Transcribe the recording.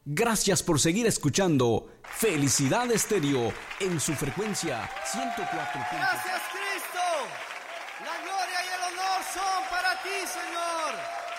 Gracias por seguir escuchando Felicidad Estéreo en su frecuencia 104. Gracias, Cristo. La gloria y el honor son para ti, Señor.